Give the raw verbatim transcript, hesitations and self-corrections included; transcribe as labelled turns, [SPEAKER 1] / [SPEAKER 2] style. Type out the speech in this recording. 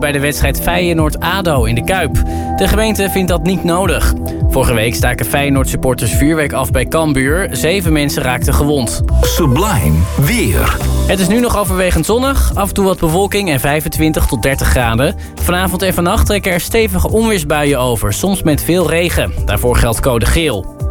[SPEAKER 1] bij de wedstrijd Feyenoord-A D O in de Kuip. De gemeente vindt dat niet nodig. Vorige week staken Feyenoord-supporters vuurwerk af bij Cambuur. Zeven mensen raakten gewond.
[SPEAKER 2] Sublime weer.
[SPEAKER 1] Het is nu nog overwegend zonnig, af en toe wat bewolking en vijfentwintig tot dertig graden. Vanavond en vannacht trekken er stevige onweersbuien over, soms met veel regen. Daarvoor geldt code geel.